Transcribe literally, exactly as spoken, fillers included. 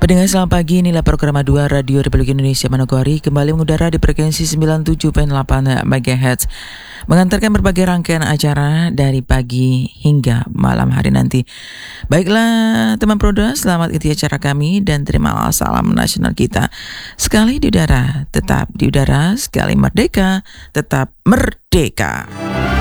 Pendengar selamat pagi, inilah program dua Radio Republik Indonesia Manokwari kembali mengudara di frekuensi sembilan puluh tujuh koma delapan megahertz, mengantarkan berbagai rangkaian acara dari pagi hingga malam hari nanti. Baiklah teman Proda, selamat ikuti acara kami dan terima salam nasional kita. Sekali di udara, tetap di udara, sekali merdeka, tetap merdeka.